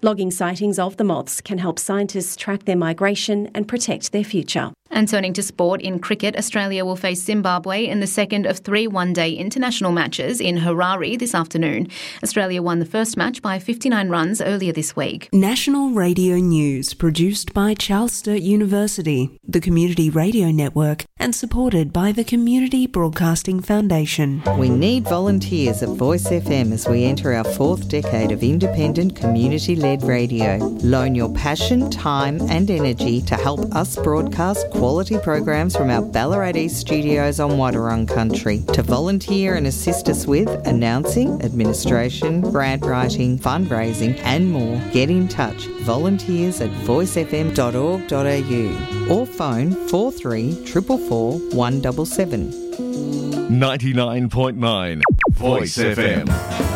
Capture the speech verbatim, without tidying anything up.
Logging sightings of the moths can help scientists track their migration and protect their future. And turning to sport, in cricket, Australia will face Zimbabwe in the second of three one-day international matches in Harare this afternoon. Australia won the first match by fifty-nine runs earlier this week. National Radio News, produced by Charles Sturt University, the Community Radio Network, and supported by the Community Broadcasting Foundation. We need volunteers at Voice F M as we enter our fourth decade of independent, community-led radio. Loan your passion, time and energy to help us broadcast quality programs from our Ballarat East studios on Wadawurrung country. To volunteer and assist us with announcing, administration, grant writing, fundraising and more, get in touch. Volunteers at voice f m dot org dot a u or phone four three four four four one seven seven. ninety-nine point nine Voice F M.